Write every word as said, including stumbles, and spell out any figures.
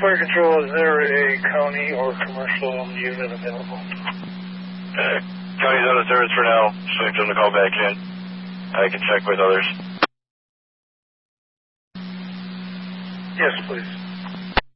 Fire Control, is there a county or commercial unit available? Uh, county's out of service for now. Just waiting for them to call back in. I can check with others. Yes, please.